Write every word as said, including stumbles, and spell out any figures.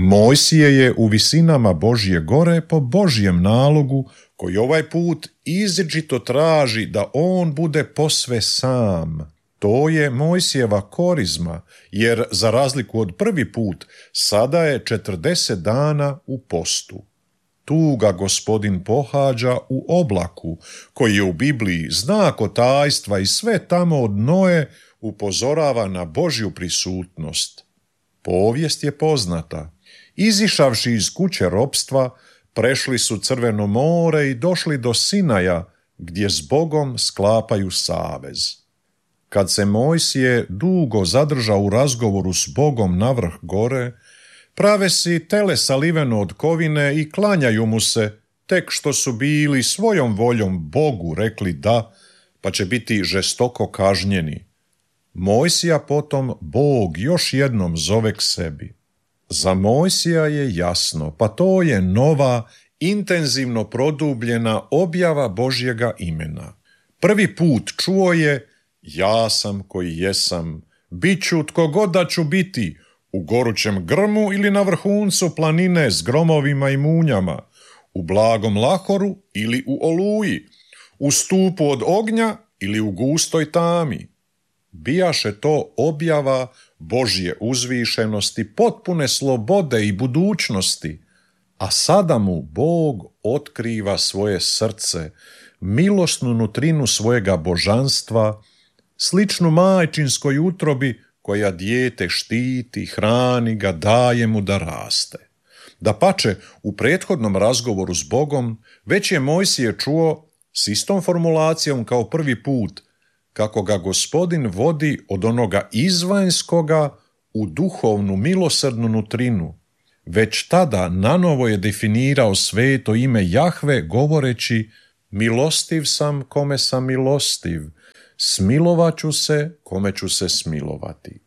Mojsije je u visinama Božje gore po Božjem nalogu, koji ovaj put izričito traži da on bude posve sam. To je Mojsijeva korizma, jer za razliku od prvi put, sada je četrdeset dana u postu. Tu ga Gospodin pohađa u oblaku, koji je u Bibliji znak otajstva i sve tamo od Noe upozorava na Božju prisutnost. Povijest je poznata. Izišavši iz kuće ropstva, prešli su Crveno more i došli do Sinaja, gdje s Bogom sklapaju savez. Kad se Mojsije dugo zadržao u razgovoru s Bogom na vrh gore, prave si tele saliveno od kovine i klanjaju mu se, tek što su bili svojom voljom Bogu rekli da, pa će biti žestoko kažnjeni. Mojsija potom Bog još jednom zove k sebi. Za Mojsija je jasno, pa to je nova, intenzivno produbljena objava Božjega imena. Prvi put čuo je: ja sam koji jesam, bit ću tko god da ću biti, u gorućem grmu ili na vrhuncu planine s gromovima i munjama, u blagom lahoru ili u oluji, u stupu od ognja ili u gustoj tami. Bijaše to objava Božje uzvišenosti, potpune slobode i budućnosti, a sada mu Bog otkriva svoje srce, milosnu nutrinu svojega božanstva, sličnu majčinskoj utrobi koja dijete štiti, hrani ga, daje mu da raste. Dapače, u prethodnom razgovoru s Bogom već je Mojsije čuo s istom formulacijom kao prvi put kako ga Gospodin vodi od onoga izvanjskoga u duhovnu milosrdnu nutrinu. Već tada nanovo je definirao sveto ime Jahve govoreći: milostiv sam kome sam milostiv, smilovat ću se kome ću se smilovati.